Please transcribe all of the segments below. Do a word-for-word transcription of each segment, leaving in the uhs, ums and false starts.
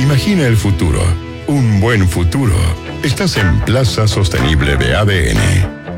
Imagina el futuro, un buen futuro. Estás en Plaza Sostenible de A D N.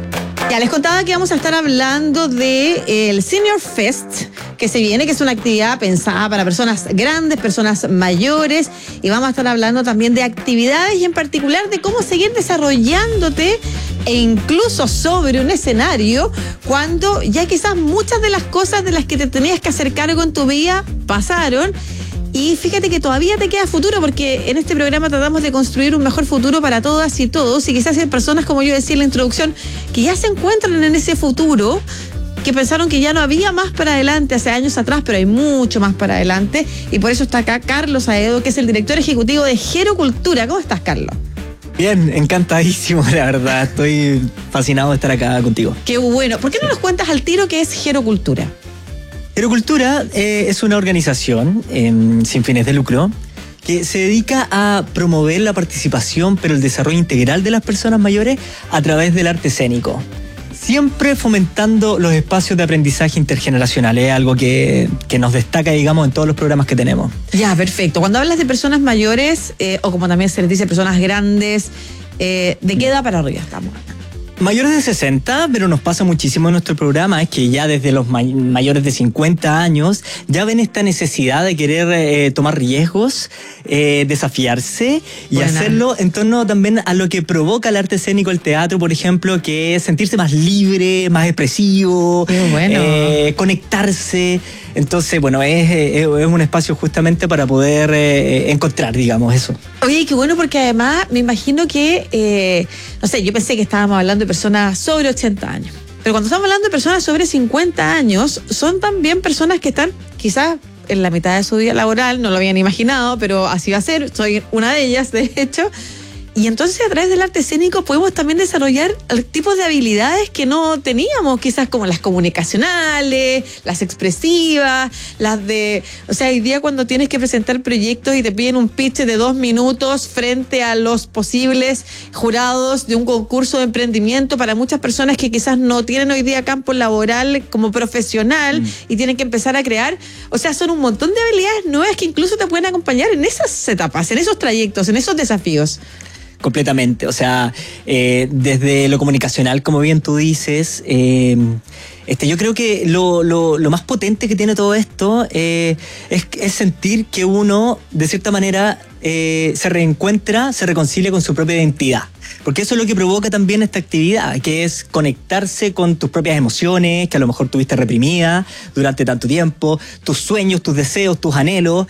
Ya les contaba que vamos a estar hablando de el Senior Fest que se viene, que es una actividad pensada para personas grandes, personas mayores, y vamos a estar hablando también de actividades y en particular de cómo seguir desarrollándote e incluso sobre un escenario cuando ya quizás muchas de las cosas de las que te tenías que hacer cargo en tu vida pasaron. Y fíjate que todavía te queda futuro, porque en este programa tratamos de construir un mejor futuro para todas y todos, y quizás hay personas, como yo decía en la introducción, que ya se encuentran en ese futuro, que pensaron que ya no había más para adelante hace años atrás, pero hay mucho más para adelante, y por eso está acá Carlos Aedo, que es el director ejecutivo de Gerocultura. ¿Cómo estás, Carlos? Bien, encantadísimo, la verdad. Estoy fascinado de estar acá contigo. Qué bueno. ¿Por qué no nos cuentas al tiro qué es Gerocultura? Gerocultura eh, es una organización eh, sin fines de lucro que se dedica a promover la participación, pero el desarrollo integral de las personas mayores a través del arte escénico. Siempre fomentando los espacios de aprendizaje intergeneracional. Es algo que, que nos destaca, digamos, en todos los programas que tenemos. Ya, perfecto. Cuando hablas de personas mayores, eh, o como también se les dice, personas grandes, eh, ¿de qué edad para arriba estamos? Mayores de sesenta, pero nos pasa muchísimo en nuestro programa, es que ya desde los may- mayores de cincuenta años ya ven esta necesidad de querer eh, tomar riesgos, eh, desafiarse y Buena. hacerlo en torno también a lo que provoca el arte escénico, el teatro, por ejemplo, que es sentirse más libre, más expresivo, Qué bueno. eh, conectarse. Entonces, bueno, es, es, es un espacio justamente para poder eh, encontrar, digamos, eso. Oye, qué bueno, porque además me imagino que, eh, no sé, yo pensé que estábamos hablando de personas sobre ochenta años. Pero cuando estamos hablando de personas sobre cincuenta años, son también personas que están quizás en la mitad de su vida laboral, no lo habían imaginado, pero así va a ser, soy una de ellas, de hecho. Y entonces a través del arte escénico podemos también desarrollar tipos de habilidades que no teníamos, quizás como las comunicacionales, las expresivas, las de... O sea, hoy día cuando tienes que presentar proyectos y te piden un pitch de dos minutos frente a los posibles jurados de un concurso de emprendimiento para muchas personas que quizás no tienen hoy día campo laboral como profesional mm. y tienen que empezar a crear. O sea, son un montón de habilidades nuevas que incluso te pueden acompañar en esas etapas, en esos trayectos, en esos desafíos. Completamente, o sea, eh, desde lo comunicacional, como bien tú dices, eh, este, yo creo que lo, lo, lo más potente que tiene todo esto eh, es, es sentir que uno, de cierta manera, eh, se reencuentra, se reconcilia con su propia identidad. Porque eso es lo que provoca también esta actividad, que es conectarse con tus propias emociones, que a lo mejor tuviste reprimidas durante tanto tiempo, tus sueños, tus deseos, tus anhelos,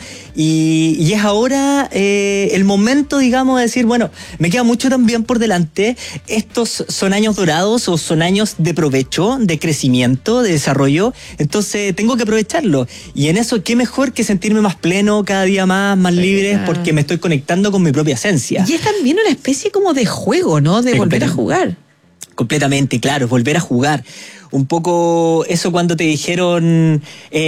y, y es ahora eh, el momento, digamos, de decir, bueno, me queda mucho también por delante, estos son años dorados o son años de provecho, de crecimiento, de desarrollo, entonces tengo que aprovecharlo, y en eso qué mejor que sentirme más pleno, cada día más, más libre, porque me estoy conectando con mi propia esencia. Y es también una especie como de juego, ¿no? De sí, volver a jugar. Completamente, claro, volver a jugar. Un poco eso cuando te dijeron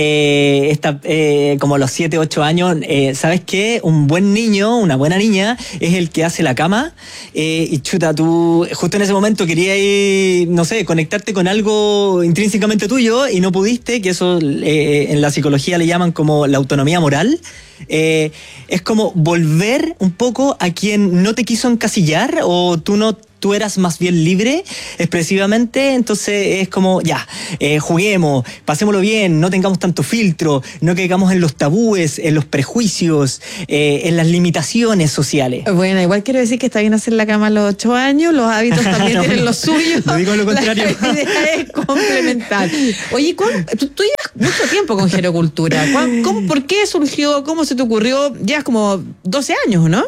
eh, esta, eh, como a los siete, ocho años, eh, ¿sabes qué? Un buen niño, una buena niña, es el que hace la cama eh, y chuta, tú justo en ese momento querías ir, no sé, conectarte con algo intrínsecamente tuyo y no pudiste, que eso eh, en la psicología le llaman como la autonomía moral. Eh, es como volver un poco a quien no te quiso encasillar o tú no tú eras más bien libre expresivamente, entonces es como ya, eh, juguemos, pasémoslo bien, no tengamos tanto filtro, no caigamos en los tabúes, en los prejuicios, eh, en las limitaciones sociales. Bueno, igual quiero decir que está bien hacer la cama a los ocho años, los hábitos también no, tienen no, los suyos. No digo lo contrario. La idea es complementar. Oye, tú, tú llevas mucho tiempo con Gerocultura. ¿Cómo, ¿Por qué surgió? ¿Cómo se te ocurrió? Llevas como doce años, ¿no?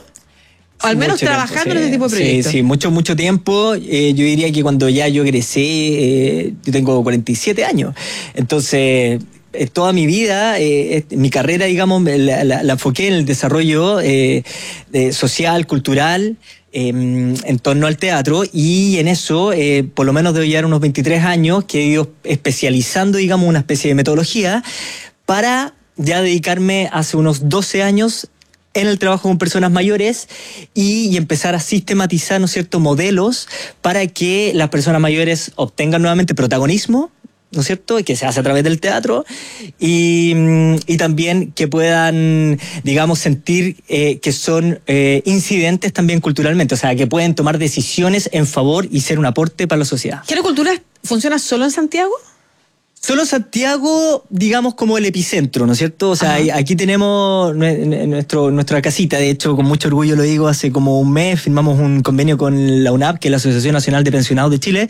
Al menos mucho trabajando tiempo, sí. en ese tipo de proyectos. Sí, sí, mucho, mucho tiempo. Eh, yo diría que cuando ya yo egresé, eh, yo tengo cuarenta y siete años. Entonces, eh, toda mi vida, eh, mi carrera, digamos, la, la, la enfoqué en el desarrollo eh, de social, cultural, eh, en torno al teatro, y en eso, eh, por lo menos debo llevar unos veintitrés años que he ido especializando, digamos, una especie de metodología para ya dedicarme hace unos doce años en el trabajo con personas mayores y, y empezar a sistematizar, ¿no es cierto?, modelos para que las personas mayores obtengan nuevamente protagonismo ¿no es cierto?, que se hace a través del teatro, y, y también que puedan, digamos, sentir eh, que son eh, incidentes también culturalmente, o sea, que pueden tomar decisiones en favor y ser un aporte para la sociedad. ¿Gero Cultura funciona solo en Santiago? Solo Santiago, digamos, como el epicentro, ¿no es cierto? O sea, Ajá. aquí tenemos nuestro, nuestra casita, de hecho, con mucho orgullo lo digo, hace como un mes firmamos un convenio con la U N A P, que es la Asociación Nacional de Pensionados de Chile,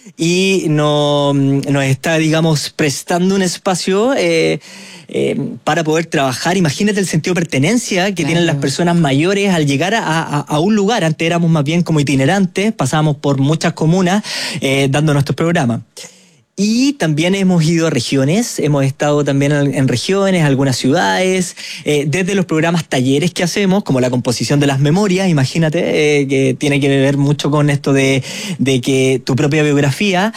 y no, nos está, digamos, prestando un espacio eh, eh, para poder trabajar. Imagínate el sentido de pertenencia que claro. tienen las personas mayores al llegar a, a, a un lugar. Antes éramos más bien como itinerantes, pasábamos por muchas comunas eh, dando nuestros programas. Y también hemos ido a regiones, hemos estado también en regiones, algunas ciudades, eh, desde los programas talleres que hacemos, como la composición de las memorias, imagínate, eh, que tiene que ver mucho con esto de, de que tu propia biografía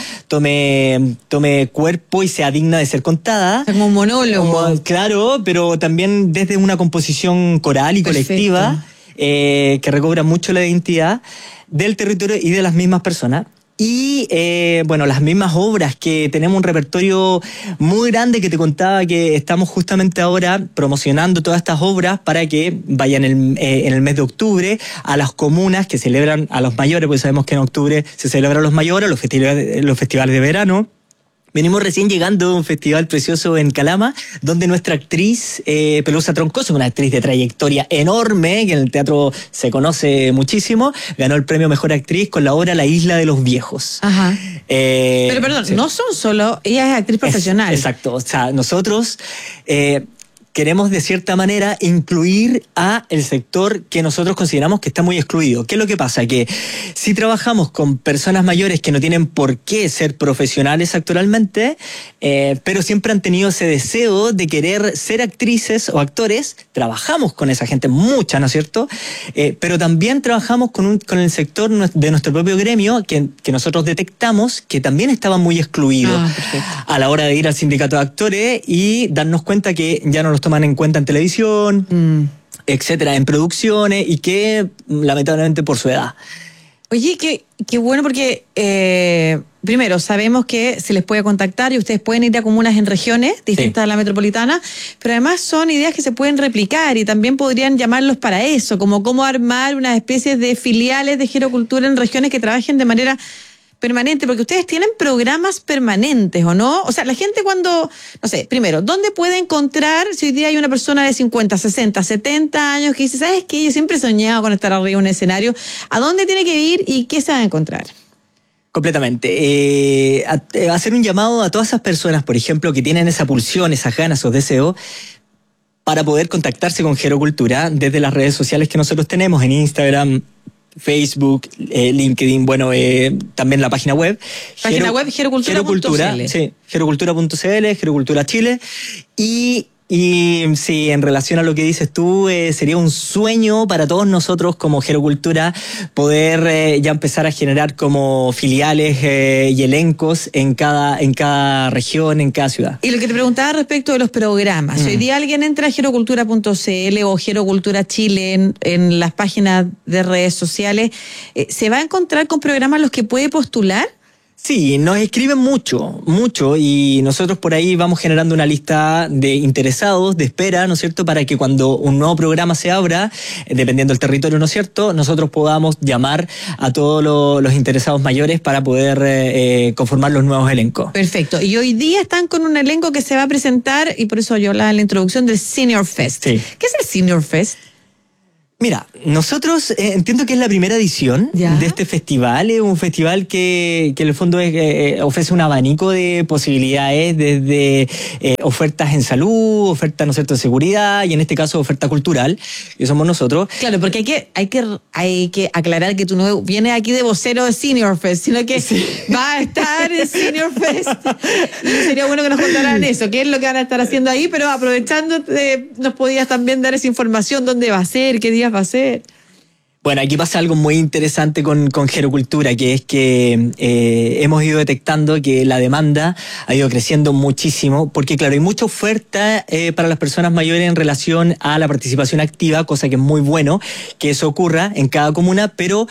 tome, tome cuerpo y sea digna de ser contada. Como un monólogo. Como, claro, pero también desde una composición coral y Perfecto. colectiva, eh, que recobra mucho la identidad del territorio y de las mismas personas. Y, eh, bueno, las mismas obras, que tenemos un repertorio muy grande, que te contaba que estamos justamente ahora promocionando todas estas obras para que vayan el, eh, en el mes de octubre a las comunas que celebran a los mayores, porque sabemos que en octubre se celebran los mayores, los festivales, los festivales de verano. Venimos recién llegando a un festival precioso en Calama, donde nuestra actriz, eh, Pelusa Troncoso, una actriz de trayectoria enorme, que en el teatro se conoce muchísimo, ganó el premio Mejor Actriz con la obra La Isla de los Viejos. Ajá. Eh, Pero perdón, sí. no son solo, ella es actriz profesional. Es, exacto, o sea, nosotros... Eh, queremos de cierta manera incluir a el sector que nosotros consideramos que está muy excluido. ¿Qué es lo que pasa? Que si trabajamos con personas mayores que no tienen por qué ser profesionales actualmente, eh, pero siempre han tenido ese deseo de querer ser actrices o actores, trabajamos con esa gente, mucha, ¿no es cierto? Eh, pero también trabajamos con, un, con el sector de nuestro propio gremio, que, que nosotros detectamos que también estaba muy excluido ah, a la hora de ir al sindicato de actores y darnos cuenta que ya no los toman en cuenta en televisión, mm. etcétera, en producciones, y que lamentablemente por su edad. Oye, qué, qué bueno, porque eh, primero sabemos que se les puede contactar y ustedes pueden ir a comunas en regiones distintas sí. a la metropolitana, pero además son ideas que se pueden replicar y también podrían llamarlos para eso, como cómo armar una especie de filiales de Gero Cultura en regiones que trabajen de manera permanente, porque ustedes tienen programas permanentes, ¿o no? O sea, la gente cuando, no sé, primero, ¿dónde puede encontrar si hoy día hay una persona de cincuenta, sesenta, setenta años que dice, ¿sabes qué? Yo siempre he soñado con estar arriba de un escenario. ¿A dónde tiene que ir y qué se va a encontrar? Completamente. Eh, a, a hacer un llamado a todas esas personas, por ejemplo, que tienen esa pulsión, esas ganas, esos deseos, para poder contactarse con Gero Cultura desde las redes sociales que nosotros tenemos en Instagram, Facebook, eh, LinkedIn, bueno, eh, también la página web. Página Gero, web, gerocultura punto c l. Sí, gerocultura punto c l, Gerocultura Chile. Y, y sí, en relación a lo que dices tú, eh, sería un sueño para todos nosotros como Gerocultura poder eh, ya empezar a generar como filiales eh, y elencos en cada, en cada región, en cada ciudad. Y lo que te preguntaba respecto de los programas, mm. si hoy día alguien entra a gerocultura punto c l o Gerocultura Chile en, en las páginas de redes sociales, eh, ¿se va a encontrar con programas a los que puede postular? Sí, nos escriben mucho, mucho, y nosotros por ahí vamos generando una lista de interesados, de espera, ¿no es cierto?, para que cuando un nuevo programa se abra, dependiendo del territorio, ¿no es cierto?, nosotros podamos llamar a todos lo, los interesados mayores para poder eh, conformar los nuevos elencos. Perfecto. Y hoy día están con un elenco que se va a presentar, y por eso yo hablaba en la introducción del Senior Fest. Sí. ¿Qué es el Senior Fest? Mira, nosotros eh, entiendo que es la primera edición ¿Ya? de este festival. Es un festival que, que en el fondo es, eh, ofrece un abanico de posibilidades, desde eh, ofertas en salud, ofertas, ¿no es cierto?, de seguridad, y en este caso oferta cultural, que somos nosotros. Claro, porque hay que, hay que, hay que aclarar que tú no vienes aquí de vocero de Senior Fest, sino que sí. va a estar en Senior Fest. Y sería bueno que nos contaran eso, qué es lo que van a estar haciendo ahí, pero aprovechando, eh, nos podías también dar esa información, dónde va a ser, qué día va a ser. Bueno, aquí pasa algo muy interesante con, con Gerocultura, que es que eh, hemos ido detectando que la demanda ha ido creciendo muchísimo, porque claro, hay mucha oferta eh, para las personas mayores en relación a la participación activa, cosa que es muy bueno que eso ocurra en cada comuna, pero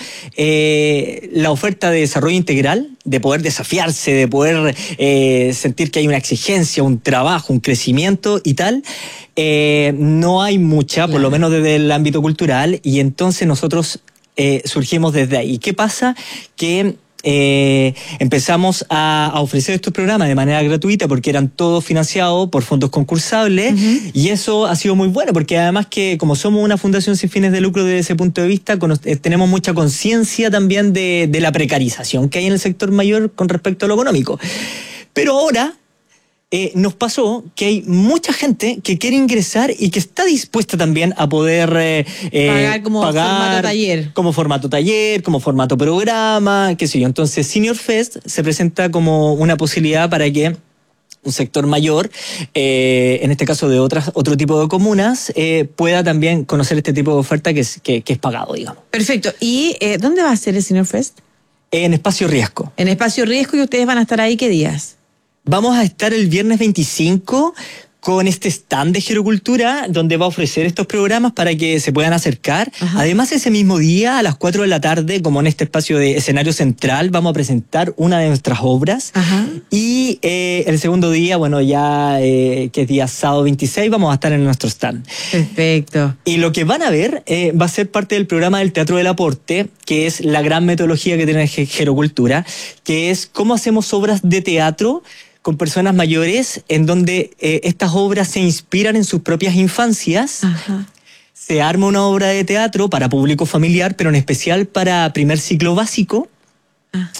eh, la oferta de desarrollo integral, de poder desafiarse, de poder eh, sentir que hay una exigencia, un trabajo, un crecimiento y tal, eh, no hay mucha, por lo menos desde el ámbito cultural, y entonces nosotros eh, surgimos desde ahí. ¿Qué pasa? Que eh, empezamos a, a ofrecer estos programas de manera gratuita porque eran todos financiados por fondos concursables, uh-huh. y eso ha sido muy bueno porque además que como somos una fundación sin fines de lucro desde ese punto de vista, con, eh, tenemos mucha conciencia también de, de la precarización que hay en el sector mayor con respecto a lo económico. Pero ahora Eh, nos pasó que hay mucha gente que quiere ingresar y que está dispuesta también a poder eh, pagar como pagar formato taller. Como formato taller, como formato programa, qué sé yo. Entonces Senior Fest se presenta como una posibilidad para que un sector mayor, eh, en este caso de otras, otro tipo de comunas, eh, pueda también conocer este tipo de oferta que es, que, que es pagado, digamos. Perfecto. ¿Y eh, dónde va a ser el Senior Fest? En Espacio Riesgo. En Espacio Riesgo, ¿y ustedes van a estar ahí qué días? Vamos a estar el viernes veinticinco con este stand de Gerocultura, donde va a ofrecer estos programas para que se puedan acercar. Ajá. Además, ese mismo día, a las cuatro de la tarde, como en este espacio de escenario central, vamos a presentar una de nuestras obras. Ajá. Y eh, el segundo día, bueno, ya eh, que es día sábado veintiséis, vamos a estar en nuestro stand. Perfecto. Y lo que van a ver eh, va a ser parte del programa del Teatro del Aporte, que es la gran metodología que tiene Gerocultura, que es cómo hacemos obras de teatro con personas mayores, en donde eh, estas obras se inspiran en sus propias infancias. Ajá. Se arma una obra de teatro para público familiar, pero en especial para primer ciclo básico. Ah.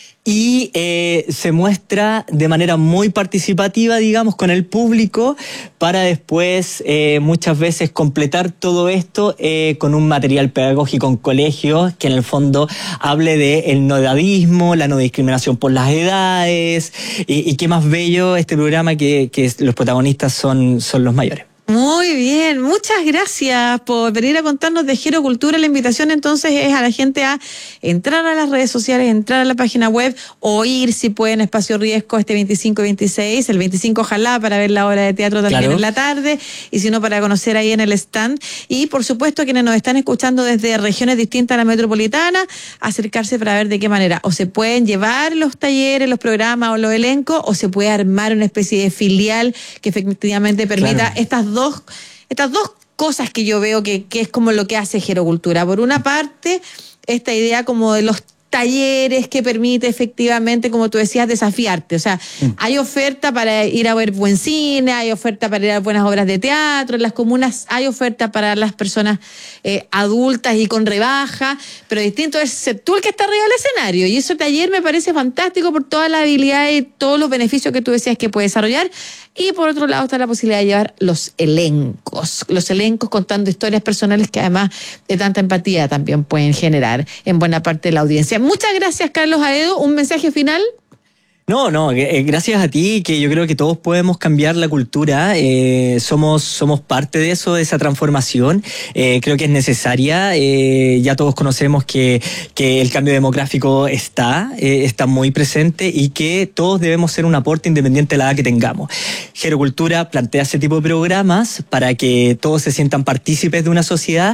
Y eh, se muestra de manera muy participativa, digamos, con el público, para después eh, muchas veces completar todo esto eh, con un material pedagógico en colegios que en el fondo hable de el no edadismo, la no discriminación por las edades, y, y qué más bello este programa que, que los protagonistas son, son los mayores. Muy bien, muchas gracias por venir a contarnos de Gerocultura. La invitación entonces es a la gente a entrar a las redes sociales, entrar a la página web o ir, si pueden, a Espacio Riesgo este veinticinco y veintiséis, el veinticinco ojalá para ver la obra de teatro también, claro, en la tarde, y si no para conocer ahí en el stand. Y por supuesto quienes nos están escuchando desde regiones distintas a la metropolitana, acercarse para ver de qué manera o se pueden llevar los talleres, los programas o los elencos, o se puede armar una especie de filial que efectivamente permita, claro, estas dos Dos, estas dos cosas que yo veo que, que es como lo que hace Gerocultura. Por una parte, esta idea como de los talleres que permite efectivamente, como tú decías, desafiarte. O sea, mm. hay oferta para ir a ver buen cine, hay oferta para ir a ver buenas obras de teatro, en las comunas hay oferta para las personas eh, adultas y con rebaja, pero distinto es ser tú el que está arriba del escenario. Y ese taller me parece fantástico por toda la habilidad y todos los beneficios que tú decías que puede desarrollar. Y por otro lado está la posibilidad de llevar los elencos, los elencos contando historias personales que además de tanta empatía también pueden generar en buena parte de la audiencia. Muchas gracias, Carlos Aedo. ¿Un mensaje final? No, no, eh, gracias a ti, que yo creo que todos podemos cambiar la cultura, eh, somos, somos parte de eso, de esa transformación, eh, creo que es necesaria, eh, ya todos conocemos que, que el cambio demográfico está, eh, está muy presente y que todos debemos ser un aporte independiente de la edad que tengamos. Gerocultura plantea ese tipo de programas para que todos se sientan partícipes de una sociedad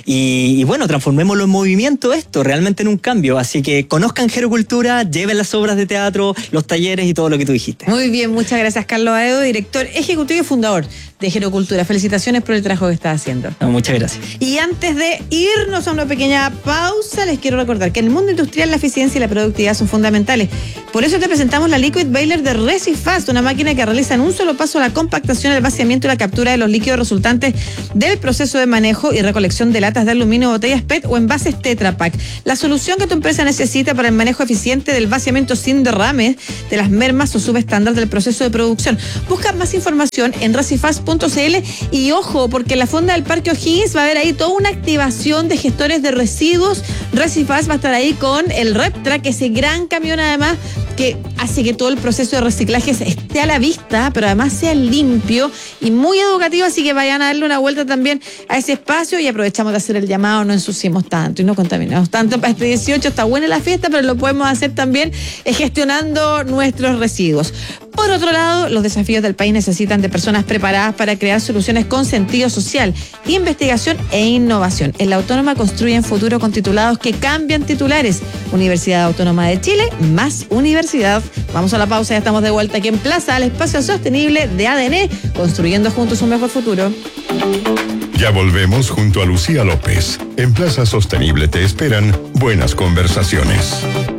y, y bueno, transformémoslo en movimiento esto, realmente en un cambio, así que conozcan Gerocultura, lleven las obras de teatro, los talleres y todo lo que tú dijiste. Muy bien, muchas gracias, Carlos Aedo, director ejecutivo y fundador de Gerocultura. Felicitaciones por el trabajo que estás haciendo. No, muchas gracias. Y antes de irnos a una pequeña pausa, les quiero recordar que en el mundo industrial la eficiencia y la productividad son fundamentales. Por eso te presentamos la Liquid Baler de Recifast, una máquina que realiza en un solo paso la compactación, el vaciamiento y la captura de los líquidos resultantes del proceso de manejo y recolección de latas de aluminio, botellas P E T o envases Tetra Pak. La solución que tu empresa necesita para el manejo eficiente del vaciamiento sin derrames de las mermas o subestándar del proceso de producción. Busca más información en recifast punto c l y ojo, porque en la fonda del Parque O'Higgins va a haber ahí toda una activación de gestores de residuos. Recifast va a estar ahí con el RepTrack, ese gran camión además que hace que todo el proceso de reciclaje esté a la vista, pero además sea limpio y muy educativo, así que vayan a darle una vuelta también a ese espacio y aprovechamos de hacer el llamado, no ensuciemos tanto y no contaminemos tanto. Para este dieciocho está buena la fiesta, pero lo podemos hacer también eh, gestionando nuestros residuos. Por otro lado, los desafíos del país necesitan de personas preparadas para crear soluciones con sentido social, investigación e innovación. En la Autónoma construyen futuro con titulados que cambian titulares. Universidad Autónoma de Chile, más universidad. Vamos a la pausa, ya estamos de vuelta aquí en Plaza, al espacio sostenible de A D N, construyendo juntos un mejor futuro. Ya volvemos junto a Lucía López. En Plaza Sostenible te esperan buenas conversaciones.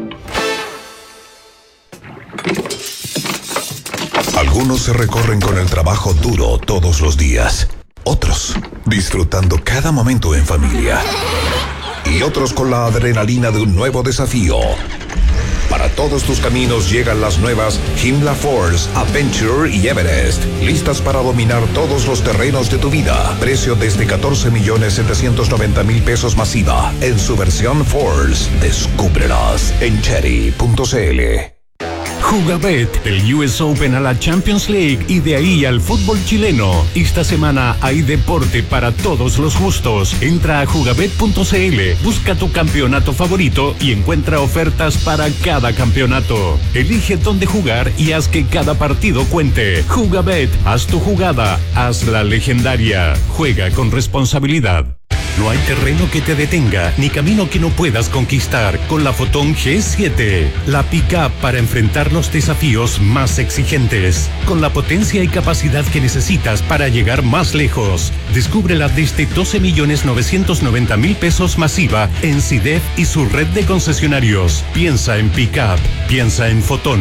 Algunos se recorren con el trabajo duro todos los días. Otros, disfrutando cada momento en familia. Y otros con la adrenalina de un nuevo desafío. Para todos tus caminos llegan las nuevas Himla Force, Adventure y Everest. Listas para dominar todos los terrenos de tu vida. Precio desde catorce millones setecientos noventa mil pesos masiva. En su versión Force. Descúbrelas en cherry punto c l. Jugabet, del U S Open a la Champions League y de ahí al fútbol chileno. Esta semana hay deporte para todos los gustos. Entra a jugabet punto c l, busca tu campeonato favorito y encuentra ofertas para cada campeonato. Elige dónde jugar y haz que cada partido cuente. Jugabet, haz tu jugada, hazla legendaria. Juega con responsabilidad. No hay terreno que te detenga, ni camino que no puedas conquistar con la Fotón G siete. La pick-up para enfrentar los desafíos más exigentes. Con la potencia y capacidad que necesitas para llegar más lejos. Descúbrela desde doce millones novecientos noventa mil pesos masiva en SIDEF y su red de concesionarios. Piensa en pick-up, piensa en Fotón.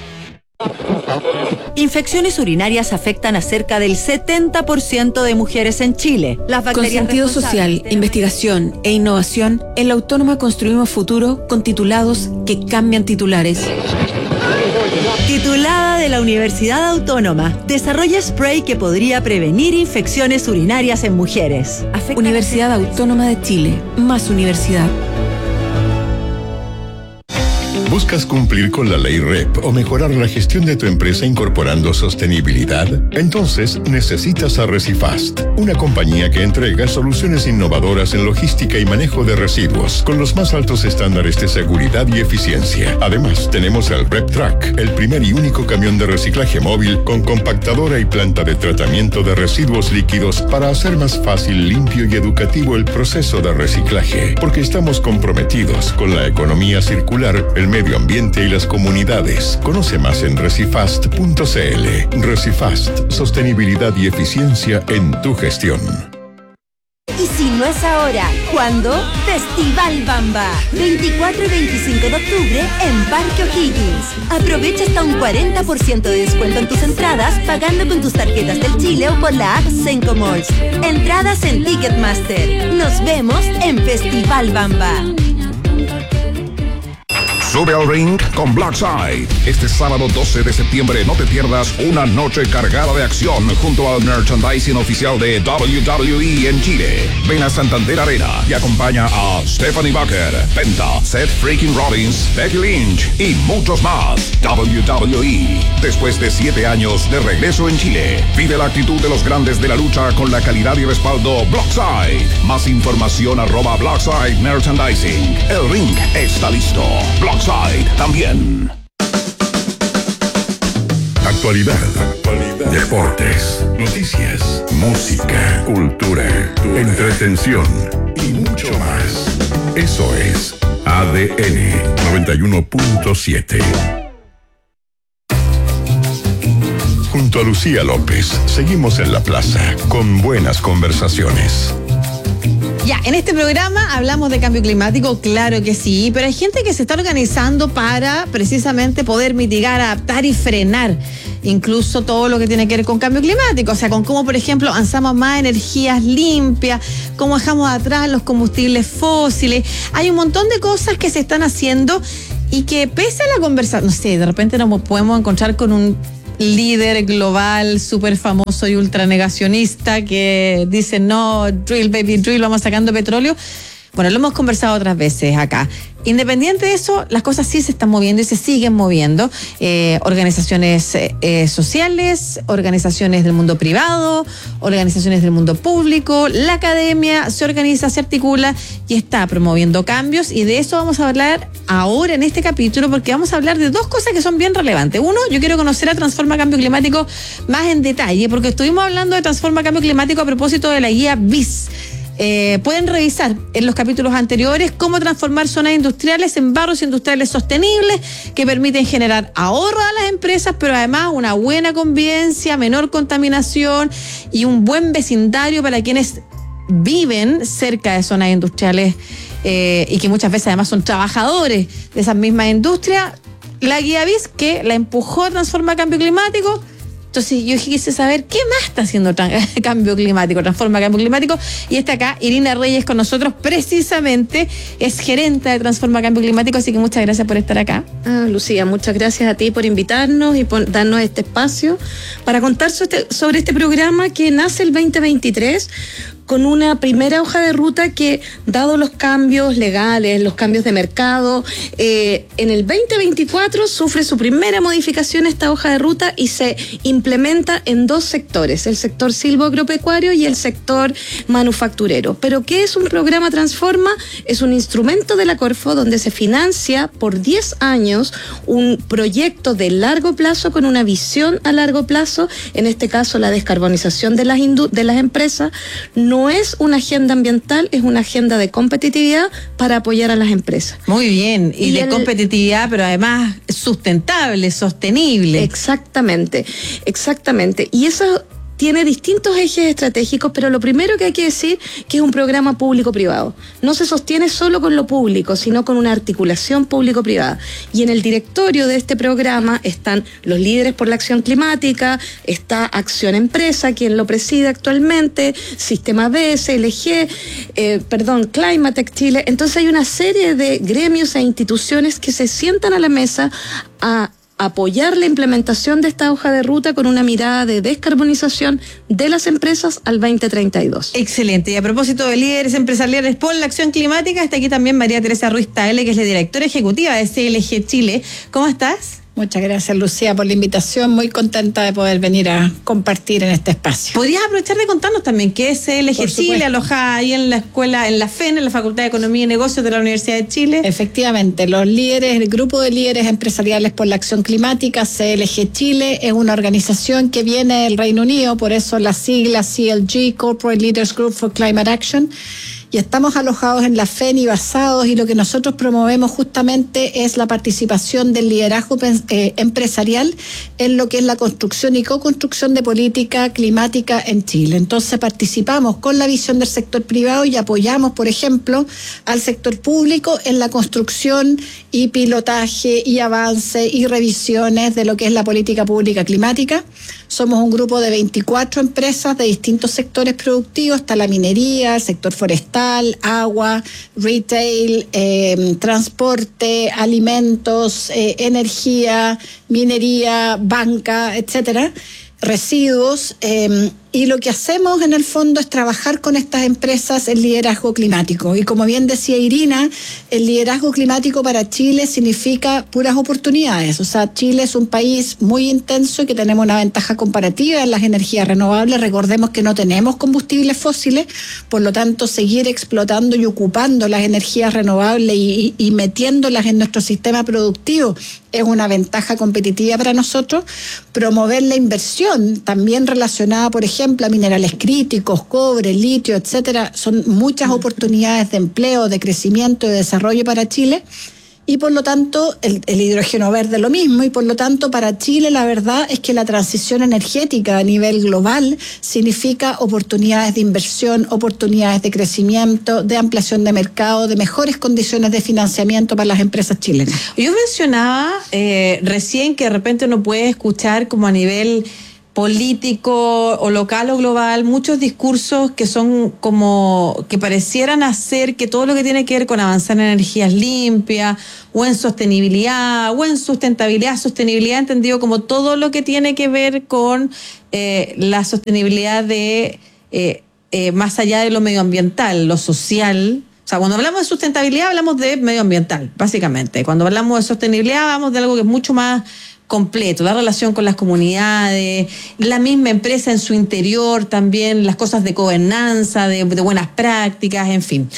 Infecciones urinarias afectan a cerca del setenta por ciento de mujeres en Chile. Las con sentido social, investigación e innovación, en la Autónoma construimos futuro con titulados que cambian titulares. Titulada de la Universidad Autónoma, desarrolla spray que podría prevenir infecciones urinarias en mujeres. Afecta Universidad Autónoma de Chile, más universidad. ¿Buscas cumplir con la ley R E P o mejorar la gestión de tu empresa incorporando sostenibilidad? Entonces necesitas a Recifast, una compañía que entrega soluciones innovadoras en logística y manejo de residuos con los más altos estándares de seguridad y eficiencia. Además, tenemos el RepTrack, el primer y único camión de reciclaje móvil con compactadora y planta de tratamiento de residuos líquidos para hacer más fácil, limpio y educativo el proceso de reciclaje, porque estamos comprometidos con la economía circular, el medio ambiente y las comunidades. Conoce más en recifast punto c l. Recifast, sostenibilidad y eficiencia en tu gestión. Y si no es ahora, ¿cuándo? Festival Bamba. veinticuatro y veinticinco de octubre en Parque O'Higgins. Aprovecha hasta un cuarenta por ciento de descuento en tus entradas pagando con tus tarjetas del Chile o por la app Senco Malls. Entradas en Ticketmaster. Nos vemos en Festival Bamba. Sube al ring con Blackside. Este sábado doce de septiembre no te pierdas una noche cargada de acción junto al merchandising oficial de W W E en Chile. Ven a Santander Arena y acompaña a Stephanie Bucker, Penta, Seth Freaking Rollins, Becky Lynch y muchos más. W W E. Después de siete años de regreso en Chile, vive la actitud de los grandes de la lucha con la calidad y respaldo Blackside. Más información arroba Blackside Merchandising. El ring está listo. Blackside también. Actualidad, actualidad, deportes, noticias, música, cultura, entretención y mucho más. Eso es A D N noventa y uno punto siete. Junto a Lucía López, seguimos en la plaza con buenas conversaciones. Ya, en este programa hablamos de cambio climático, claro que sí, pero hay gente que se está organizando para precisamente poder mitigar, adaptar y frenar incluso todo lo que tiene que ver con cambio climático, o sea, con cómo, por ejemplo, avanzamos más energías limpias, cómo dejamos atrás los combustibles fósiles. Hay un montón de cosas que se están haciendo y que pese a la conversación, no sé, de repente nos podemos encontrar con un líder global súper famoso y ultranegacionista que dice no, drill baby drill, vamos sacando petróleo. Bueno, lo hemos conversado otras veces acá. Independiente de eso, las cosas sí se están moviendo y se siguen moviendo. Eh, organizaciones eh, sociales, organizaciones del mundo privado, organizaciones del mundo público, la academia se organiza, se articula y está promoviendo cambios, y de eso vamos a hablar ahora en este capítulo, porque vamos a hablar de dos cosas que son bien relevantes. Uno, yo quiero conocer a Transforma Cambio Climático más en detalle, porque estuvimos hablando de Transforma Cambio Climático a propósito de la guía B I S. Eh, pueden revisar en los capítulos anteriores cómo transformar zonas industriales en barrios industriales sostenibles que permiten generar ahorro a las empresas, pero además una buena convivencia, menor contaminación y un buen vecindario para quienes viven cerca de zonas industriales eh, y que muchas veces además son trabajadores de esas mismas industrias. La guía B I S, que la empujó a Transforma Cambio Climático. Entonces yo quise saber qué más está haciendo tra- Cambio Climático, Transforma Cambio Climático, y está acá Irina Reyes con nosotros, precisamente es gerente de Transforma Cambio Climático, así que muchas gracias por estar acá. Ah, Lucía, muchas gracias a ti por invitarnos y por darnos este espacio para contar sobre este, sobre este programa que nace el veinte veintitrés con una primera hoja de ruta que, dado los cambios legales, los cambios de mercado, eh, en el veinte veinticuatro sufre su primera modificación esta hoja de ruta y se implementa en dos sectores, el sector silvoagropecuario y el sector manufacturero. ¿Pero qué es un programa Transforma? Es un instrumento de la Corfo donde se financia por diez años un proyecto de largo plazo con una visión a largo plazo, en este caso la descarbonización de las, indu- de las empresas. No No es una agenda ambiental, es una agenda de competitividad para apoyar a las empresas. Muy bien, y, y de el... competitividad, pero además sustentable, sostenible. Exactamente, exactamente. Y eso tiene distintos ejes estratégicos, pero lo primero que hay que decir que es un programa público-privado. No se sostiene solo con lo público, sino con una articulación público-privada. Y en el directorio de este programa están los líderes por la acción climática, está Acción Empresa, quien lo preside actualmente, Sistema B, S L G, eh, perdón, Climatech Chile. Entonces hay una serie de gremios e instituciones que se sientan a la mesa a apoyar la implementación de esta hoja de ruta con una mirada de descarbonización de las empresas al veinte treinta y dos. Excelente. Y a propósito de líderes empresariales por la acción climática, está aquí también María Teresa Ruiz Tagle, que es la directora ejecutiva de S L G Chile. ¿Cómo estás? Muchas gracias, Lucía, por la invitación. Muy contenta de poder venir a compartir en este espacio. ¿Podrías aprovechar de contarnos también qué es S L G Chile, alojada ahí en la escuela, en la F E N, en la Facultad de Economía y Negocios de la Universidad de Chile? Efectivamente, los líderes, el grupo de líderes empresariales por la acción climática, S L G Chile, es una organización que viene del Reino Unido, por eso la sigla C L G, Corporate Leaders Group for Climate Action. Y estamos alojados en la F E N y basados, y lo que nosotros promovemos justamente es la participación del liderazgo eh, empresarial en lo que es la construcción y co-construcción de política climática en Chile. Entonces participamos con la visión del sector privado y apoyamos, por ejemplo, al sector público en la construcción y pilotaje y avance y revisiones de lo que es la política pública climática. Somos un grupo de veinticuatro empresas de distintos sectores productivos, está la minería, el sector forestal, agua, retail, eh, transporte, alimentos, eh, energía, minería, banca, etcétera, residuos. Eh, Y lo que hacemos en el fondo es trabajar con estas empresas el liderazgo climático. Y como bien decía Irina, el liderazgo climático para Chile significa puras oportunidades. O sea, Chile es un país muy intenso y que tenemos una ventaja comparativa en las energías renovables. Recordemos que no tenemos combustibles fósiles, por lo tanto, seguir explotando y ocupando las energías renovables y, y, y metiéndolas en nuestro sistema productivo es una ventaja competitiva para nosotros. Promover la inversión, también relacionada, por ejemplo, a minerales críticos, cobre, litio, etcétera, son muchas oportunidades de empleo, de crecimiento y de desarrollo para Chile. Y por lo tanto, el, el hidrógeno verde lo mismo, y por lo tanto para Chile la verdad es que la transición energética a nivel global significa oportunidades de inversión, oportunidades de crecimiento, de ampliación de mercado, de mejores condiciones de financiamiento para las empresas chilenas. Yo mencionaba eh, recién que de repente uno puede escuchar como a nivel político o local o global, muchos discursos que son como que parecieran hacer que todo lo que tiene que ver con avanzar en energías limpias o en sostenibilidad o en sustentabilidad, sostenibilidad entendido como todo lo que tiene que ver con eh, la sostenibilidad de eh, eh, más allá de lo medioambiental, lo social, O sea, cuando hablamos de sustentabilidad hablamos de medioambiental, básicamente. Cuando hablamos de sostenibilidad hablamos de algo que es mucho más completo, la relación con las comunidades, la misma empresa en su interior también, las cosas de gobernanza, de, de buenas prácticas, en fin.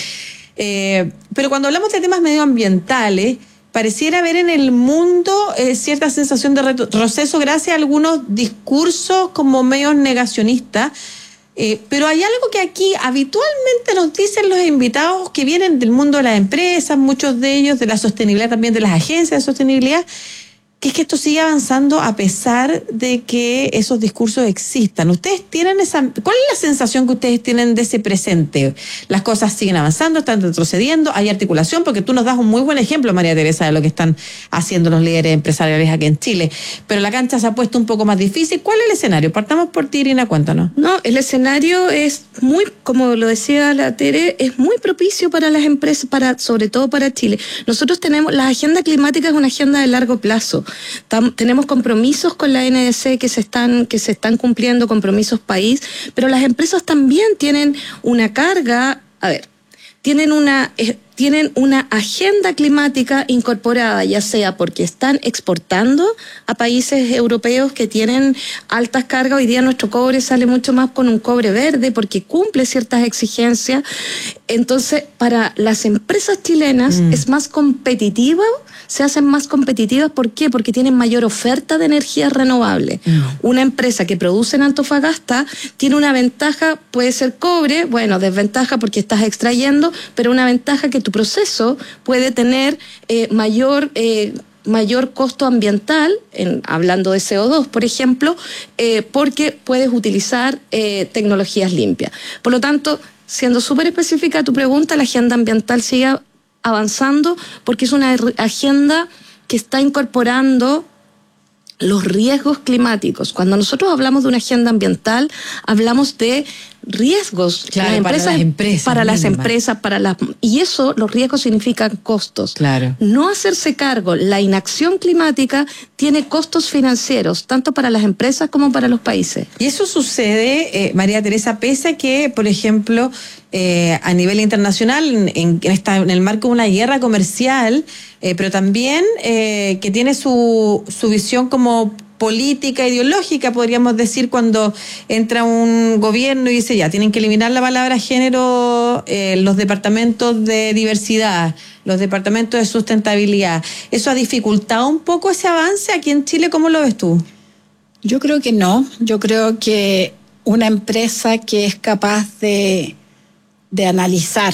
Eh, pero cuando hablamos de temas medioambientales, pareciera haber en el mundo eh, cierta sensación de retroceso gracias a algunos discursos como medios negacionistas, eh, pero hay algo que aquí habitualmente nos dicen los invitados que vienen del mundo de las empresas, muchos de ellos de la sostenibilidad, también de las agencias de sostenibilidad, que es que esto sigue avanzando a pesar de que esos discursos existan. ¿Ustedes tienen esa... ¿Cuál es la sensación que ustedes tienen de ese presente? ¿Las cosas siguen avanzando, están retrocediendo? ¿Hay articulación? Porque tú nos das un muy buen ejemplo, María Teresa, de lo que están haciendo los líderes empresariales aquí en Chile. Pero la cancha se ha puesto un poco más difícil. ¿Cuál es el escenario? Partamos por ti, Irina, cuéntanos. No, el escenario es muy, como lo decía la Tere, es muy propicio para las empresas, para sobre todo para Chile. Nosotros tenemos... La agenda climática es una agenda de largo plazo. Tam, tenemos compromisos con la N D C que se están que se están cumpliendo, compromisos país, pero las empresas también tienen una carga, a ver, tienen una eh, tienen una agenda climática incorporada, ya sea porque están exportando a países europeos que tienen altas cargas. Hoy día nuestro cobre sale mucho más con un cobre verde porque cumple ciertas exigencias. Entonces, para las empresas chilenas mm. es más competitiva, se hacen más competitivas. ¿Por qué? Porque tienen mayor oferta de energías renovables. Mm. Una empresa que produce en Antofagasta tiene una ventaja, puede ser cobre, bueno, desventaja porque estás extrayendo, pero una ventaja que tu proceso puede tener eh, mayor... Eh, mayor costo ambiental, en, hablando de C O dos, por ejemplo, eh, porque puedes utilizar eh, tecnologías limpias. Por lo tanto, siendo súper específica tu pregunta, la agenda ambiental sigue avanzando porque es una agenda que está incorporando los riesgos climáticos. Cuando nosotros hablamos de una agenda ambiental, hablamos de riesgos, claro, las empresas, para las empresas, para las mismas. empresas, para las y eso, los riesgos significan costos. Claro. No hacerse cargo, la inacción climática tiene costos financieros, tanto para las empresas como para los países. Y eso sucede, eh, María Teresa, pese a que, por ejemplo, eh, a nivel internacional, en, en, esta, en el marco de una guerra comercial, eh, pero también eh, que tiene su, su visión como política, ideológica, podríamos decir, cuando entra un gobierno y dice ya, tienen que eliminar la palabra género eh, los departamentos de diversidad, los departamentos de sustentabilidad. ¿Eso ha dificultado un poco ese avance aquí en Chile? ¿Cómo lo ves tú? Yo creo que no. Yo creo que una empresa que es capaz de, de analizar,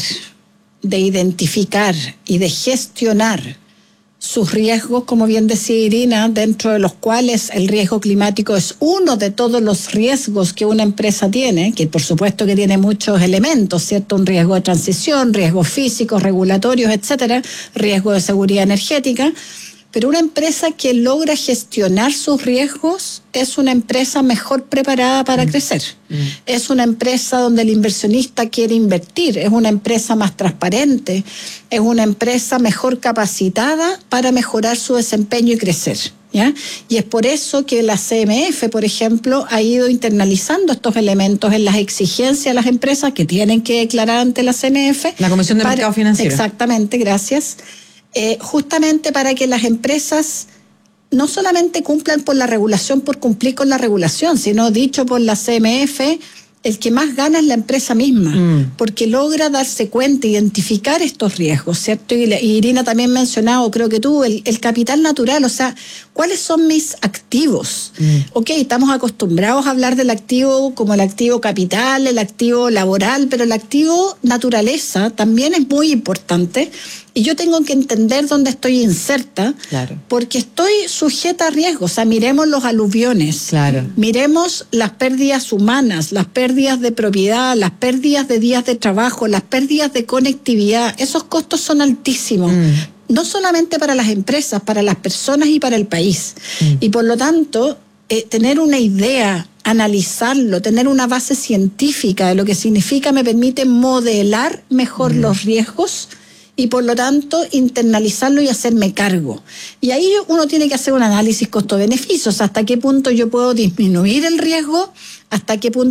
de identificar y de gestionar sus riesgos, como bien decía Irina, dentro de los cuales el riesgo climático es uno de todos los riesgos que una empresa tiene, que por supuesto que tiene muchos elementos, ¿cierto? Un riesgo de transición, riesgos físicos, regulatorios, etcétera, riesgo de seguridad energética. Pero una empresa que logra gestionar sus riesgos es una empresa mejor preparada para mm. crecer. Mm. Es una empresa donde el inversionista quiere invertir, es una empresa más transparente, es una empresa mejor capacitada para mejorar su desempeño y crecer. ¿Ya? Y es por eso que la C M F, por ejemplo, ha ido internalizando estos elementos en las exigencias a las empresas que tienen que declarar ante la C M F. La Comisión de para, Mercado Financiero. Exactamente, gracias. Eh, justamente para que las empresas no solamente cumplan por la regulación, por cumplir con la regulación, sino dicho por la C M F, el que más gana es la empresa misma, mm. porque logra darse cuenta, identificar estos riesgos, ¿cierto? Y, y Irina también mencionado, creo que tú, el, el capital natural, o sea, ¿cuáles son mis activos? Mm. Ok, estamos acostumbrados a hablar del activo como el activo capital, el activo laboral, pero el activo naturaleza también es muy importante. Y yo tengo que entender dónde estoy inserta, claro. porque estoy sujeta a riesgos. O sea, miremos los aluviones, claro. miremos las pérdidas humanas, las pérdidas de propiedad, las pérdidas de días de trabajo, las pérdidas de conectividad. Esos costos son altísimos. Mm. No solamente para las empresas, para las personas y para el país. Mm. Y por lo tanto, eh, tener una idea, analizarlo, tener una base científica de lo que significa me permite modelar mejor mm. los riesgos y por lo tanto internalizarlo y hacerme cargo. Y ahí uno tiene que hacer un análisis costo-beneficios, hasta qué punto yo puedo disminuir el riesgo, hasta qué punto